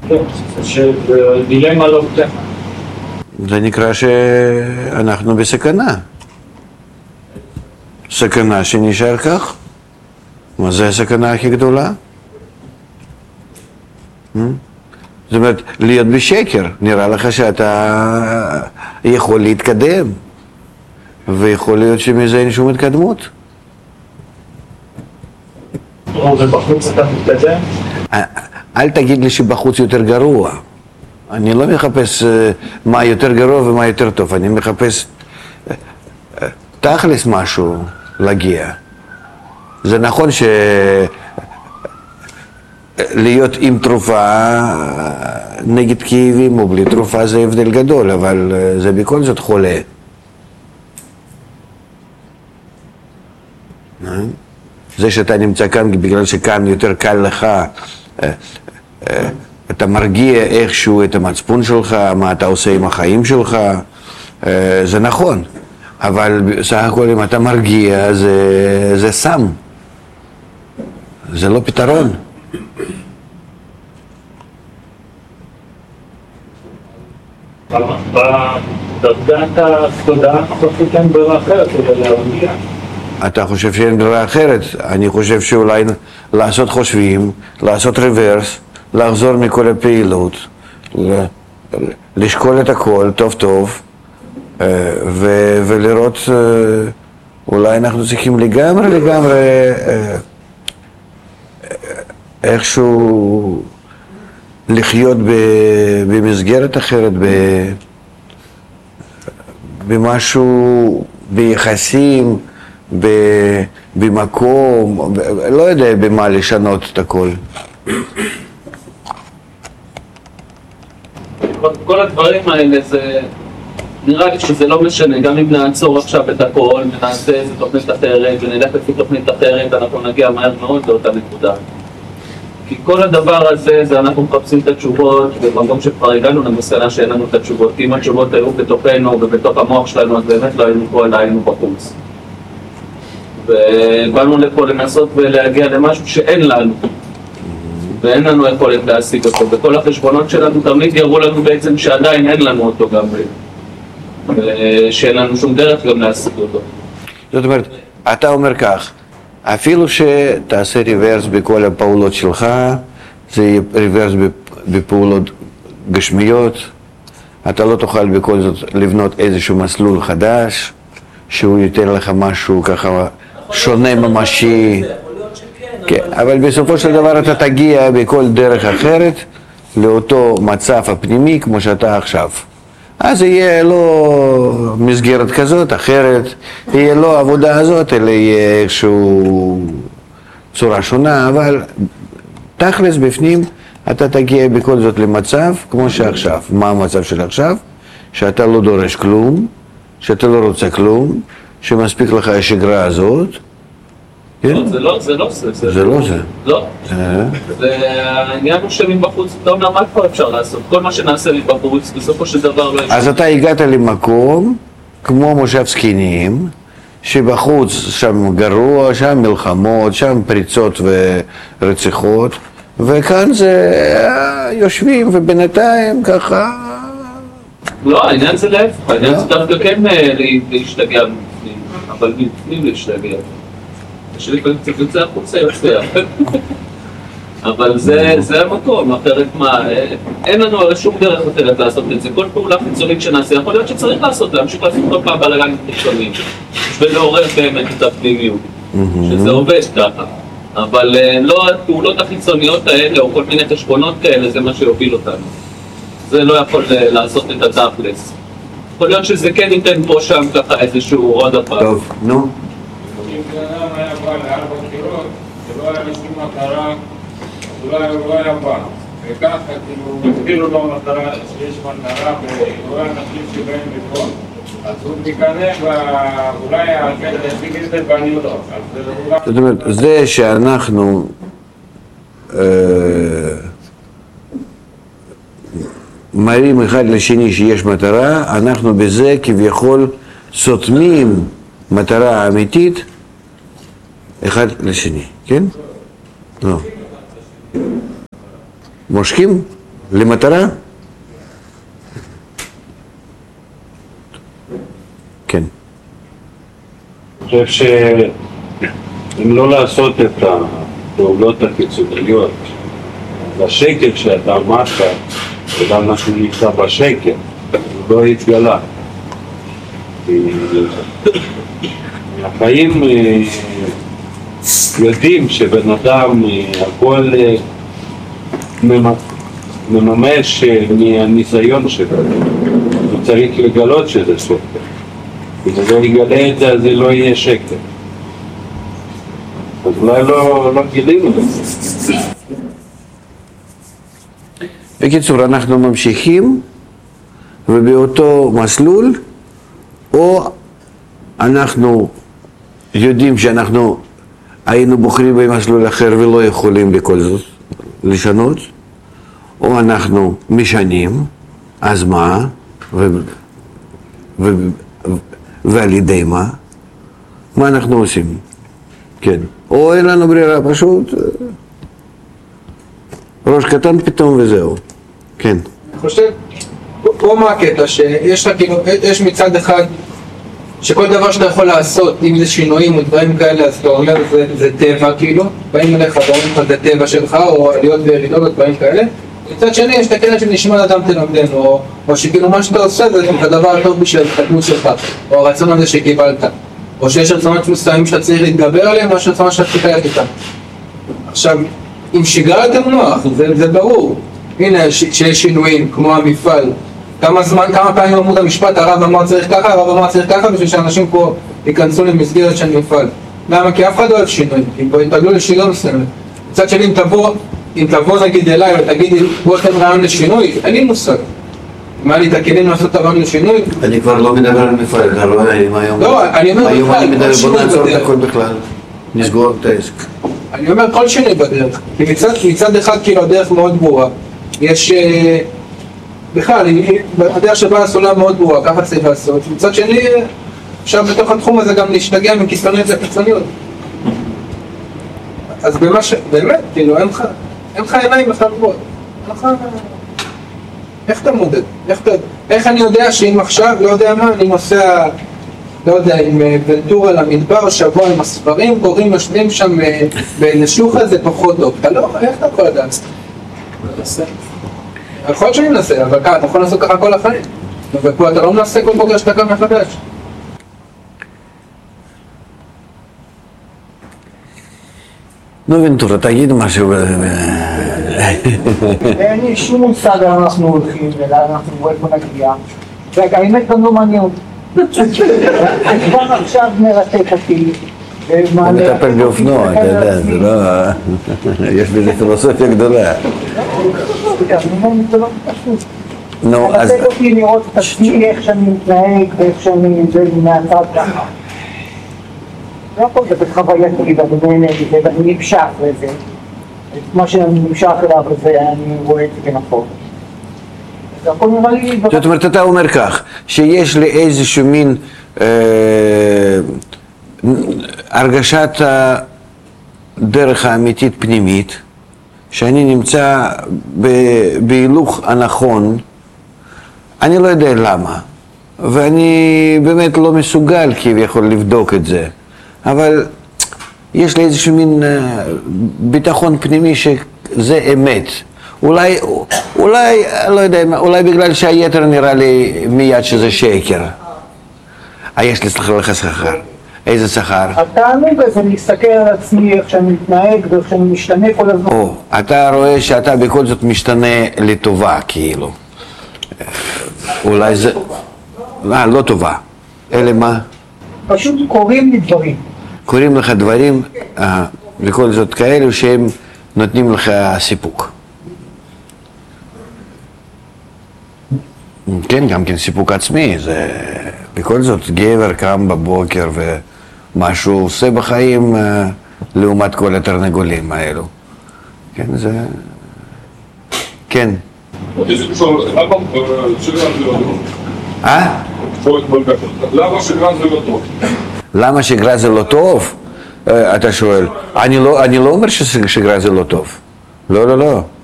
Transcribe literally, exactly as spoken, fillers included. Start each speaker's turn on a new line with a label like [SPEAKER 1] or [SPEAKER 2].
[SPEAKER 1] שדילמה לא פתחה.
[SPEAKER 2] זה נקרא שאנחנו בסכנה. סכנה שנשאר כך. מה זה הסכנה הכי גדולה? זאת אומרת, להיות בשקר, נראה לך שאתה יכול להתקדם, ויכול להיות שמזה אין שום התקדמות.
[SPEAKER 1] ובחוץ אתה מתקדם?
[SPEAKER 2] אל תגיד לי שבחוץ יותר גרוע. אני לא מחפש מה יותר גרוע ומה יותר טוב, אני מחפש תכלס משהו להגיע. זה נכון ש... להיות עם תרופה נגד כאבים או בלי תרופה זה הבדל גדול, אבל זה בכל זאת חולה. זה שאתה נמצא כאן בגלל שכאן יותר קל לך, אתה מרגיע איכשהו את המצפון שלך, מה אתה עושה עם החיים שלך, זה נכון. אבל סך הכל אם אתה מרגיע זה, זה סם, זה לא פתרון.
[SPEAKER 1] בדרגת התודעה הנוכחית אין ברירה אחרת כדי להרגיע.
[SPEAKER 2] אתה חושב שאין ברירה אחרת? אני חושב שאולי לעשות חושבים, לעשות רוורס, לחזור מכל הפעילות, לשקול את הכל טוב טוב ו- ולראות אולי אנחנו צריכים לגמרי לגמרי איכשהו לחיות במסגרת אחרת, במשהו, ביחסים, במקום, לא יודע במה לשנות את הכל.
[SPEAKER 3] כל הדברים האלה זה, נראה לי שזה לא משנה, גם אם נעצור עכשיו את הכל ונעשה איזה תוכנית אחרת ונלך לפי תוכנית אחרת, אנחנו נגיע מהר מאוד לאותה נקודה. כי כל הדבר הזה, זה אנחנו מחפשים את התשובות, ובמקום שכבר הגענו למסקנה שאין לנו את התשובות, כי אם התשובות היו בתוכנו ובתוך המוח שלנו, אז באמת לא היינו פה, אלא היינו בחוץ. ובאנו לפה לנסות ולהגיע למשהו שאין לנו, ואין לנו יכולת להשיג אותו, וכל החשבונות שלנו תמיד יראו לנו בעצם שעדיין אין לנו אותו גם, ושאין לנו שום דרך גם להשיג אותו.
[SPEAKER 2] זאת אומרת, אתה אומר כך, אפילו שתעשה ריברס בכל הפעולות שלך, זה יהיה ריברס בפעולות גשמיות, אתה לא תוכל בכל זאת לבנות איזשהו מסלול חדש, שהוא ייתן לך משהו ככה שונה ממשי. כן, אבל בסופו של דבר אתה תגיע בכל דרך אחרת לאותו מצב הפנימי כמו שאתה עכשיו. אז יהיה לא מסגרת כזאת, אחרת, יהיה לא עבודה הזאת, אלא יהיה איזשהו צורה שונה, אבל תכלס בפנים אתה תגיע בכל זאת למצב כמו שעכשיו. מה המצב של עכשיו? שאתה לא דורש כלום, שאתה לא רוצה כלום, שמספיק לך השגרה הזאת.
[SPEAKER 3] זה לא זה, לא זה.
[SPEAKER 2] זה לא זה.
[SPEAKER 3] לא. העניין הוא שמבחוץ, אתה אומר, מה כבר אפשר לעשות? כל מה שנעשה מבחוץ, בסופו של דבר לא...
[SPEAKER 2] אז אתה הגעת למקום, כמו מושב זקנים, שבחוץ שם גרוע, שם מלחמות, שם פריצות ורציחות, וכאן זה יושבים ובינתיים ככה...
[SPEAKER 3] לא, העניין זה להפך, העניין זה דווקא כן להשתגע בפנים, אבל בפנים להשתגע. שלי קצת יוצא החוצה יוצא, אבל זה, זה המקום, אחרת מה, אין לנו הרי שום דרך אחרת לעשות את זה, כל פעולה חיצונית שנעשה, יכול להיות שצריך לעשות, להמשיך לעשות כל פעם בלגנים חיצוניים, ולעורר באמת את הפנימיות, שזה עובד ככה, אבל לא הפעולות החיצוניות האלה, או כל מיני חשבונות כאלה, זה מה שיוביל אותנו, זה לא יכול לעשות את התכלס, יכול להיות שזה כן ייתן פה שם ככה איזשהו עוד הפעם.
[SPEAKER 2] טוב, נו.
[SPEAKER 4] אם אדם היה בא לארבע בחירות, שלא היה לשום מטרה, אולי הוא לא היה בא. וככה, כאילו, הסבירו לו מטרה, שיש מטרה, ואולי אנשים שבאים לפה, אז הוא תיכנס, ואולי ישיג את זה ואני לא.
[SPEAKER 2] זאת אומרת, זה שאנחנו מראים אחד לשני שיש מטרה, אנחנו בזה כביכול סותמים מטרה אמיתית אחד לשני, כן? לא. מושכים? למטרה? כן.
[SPEAKER 1] אני חושב שאם לא לעשות את הפעולות הקיצוניות, השקר שאתה אמרת, וגם מה שנקרא בשקר, הוא לא התגלה. החיים יודעים שבן אדם הכל מממש מהניסיון שלו, הוא צריך לגלות שזה שקר. אם זה לא יגלה את זה, אז זה לא יהיה שקר. אז אולי לא, לא גילינו את זה.
[SPEAKER 2] בקיצור, אנחנו ממשיכים ובאותו מסלול, או אנחנו יודעים שאנחנו היינו בוחרים במסלול אחר ולא יכולים בכל זאת לשנות, או אנחנו משנים, אז מה, ו... ו... ועל ידי מה? מה אנחנו עושים? כן. או אין לנו ברירה, פשוט ראש קטן פתאום וזהו. כן.
[SPEAKER 5] אני חושב, פה מה הקטע, שיש לך כאילו, יש מצד אחד שכל דבר שאתה יכול לעשות, אם זה שינויים או דברים כאלה, אז אתה אומר, זה, זה טבע כאילו, באים אליך ואומרים לך, זה טבע שלך, או עליות וירידות או דברים כאלה. מצד שני, יש את הקטע שנשמע לאדם תלמדנו, או, או שכאילו מה שאתה עושה זה הדבר הטוב בשביל ההתקדמות שלך, או הרצון הזה שקיבלת, או שיש רצונות מסוימים שאתה צריך להתגבר עליהם, או שרצונות שאתה צריך ללכת איתם. עכשיו, אם שיגרתם מוח, זה, זה ברור. הנה, שיש שינויים, כמו המפעל. כמה זמן, כמה פעמים אמרו את המשפט, הרב אמר צריך ככה, הרב אמר צריך ככה, בשביל שאנשים פה ייכנסו למסגרת של מפעל. למה? כי אף אחד לא אוהב שינוי, כי פה יתרגלו לשינוי מסוימת. מצד שני, אם תבוא, אם תבוא נגיד אליי ותגידי, בוא אתם רעיון לשינוי, אין לי מושג. מה לי את הכלים לעשות את הרעיון לשינוי?
[SPEAKER 2] אני כבר לא מדבר על מפעל, אתה רואה היום היום.
[SPEAKER 5] לא, אני אומר
[SPEAKER 2] היום אני מדבר, בוא נעצור את
[SPEAKER 5] בדרך.
[SPEAKER 2] הכל בכלל, נסגור את העסק.
[SPEAKER 5] אני אומר כל שינוי בדרך, כי מצד, מצד אחד כאילו הדרך מאוד ברורה. יש, אה, בכלל, הדרך שבה הסולה מאוד ברורה, ככה צריך לעשות. מצד שני, אפשר בתוך התחום הזה גם להשתגע מקיצוניות לקיצוניות. אז במה ש... באמת, כאילו, אין לך, אין לך עיניים בכלל גבוהות. אין לך... איך אתה מודד? איך, אתה... איך אני יודע שאם עכשיו, לא יודע מה, אני נוסע, לא יודע, עם ונטורה למדבר, שבוע עם הספרים, קוראים, יושבים שם באיזה שולחן, זה פחות טוב. אתה לא, איך אתה יכול לדעת? יכול להיות שאני מנסה, אבל ככה, אתה יכול לעשות ככה כל החיים. ופה אתה לא מנסה כל בוקר שאתה קם מחדש.
[SPEAKER 2] נו ונטורה, תגיד משהו.
[SPEAKER 6] אין לי שום מושג לאן אנחנו הולכים ולאן אנחנו איפה נגיע. והאמת גם לא מעניין. כבר עכשיו מרתק אותי.
[SPEAKER 2] הוא מטפל באופנוע, אתה יודע, זה לא... יש בזה פילוסופיה גדולה.
[SPEAKER 6] זה לא פשוט.
[SPEAKER 2] נו, אז...
[SPEAKER 6] מרתק אותי לראות את עצמי, איך שאני מתנהג ואיך שאני מהצד ככה. לא הכל זה בחוויה שלי ואני נהנה מזה ואני נמשך לזה. מה שאני נמשך אליו וזה אני רואה את זה כנכון. זה הכל נראה לי...
[SPEAKER 2] זאת אומרת, אתה אומר כך, שיש לי איזשהו מין הרגשת הדרך האמיתית פנימית, שאני נמצא בהילוך הנכון, אני לא יודע למה, ואני באמת לא מסוגל כביכול לבדוק את זה. אבל יש לי איזשהו מין ביטחון פנימי שזה אמת. אולי, אולי, לא יודע, אולי בגלל שהיתר נראה לי מיד שזה שקר. אה, יש לי לך שכר. איזה שכר?
[SPEAKER 6] התענוג הזה להסתכל על עצמי, איך שאני מתנהג ואיך שאני משתנה כל הזמן.
[SPEAKER 2] או, אתה רואה שאתה בכל זאת משתנה לטובה, כאילו. אולי זה... אה, לא טובה. אלה מה?
[SPEAKER 6] פשוט קוראים לי דברים.
[SPEAKER 2] קוראים לך דברים, אה, בכל זאת כאלו שהם נותנים לך סיפוק. כן, גם כן סיפוק עצמי, זה בכל זאת גבר קם בבוקר ומה שהוא עושה בחיים אה, לעומת כל התרנגולים האלו. כן, זה... כן.
[SPEAKER 4] למה שגרה זה לא טוב?
[SPEAKER 2] אה?
[SPEAKER 4] למה שגרה זה לא טוב?
[SPEAKER 2] למה שגרה זה לא טוב? אתה שואל. אני לא, אני לא אומר ששגרה זה לא טוב. לא, לא, לא.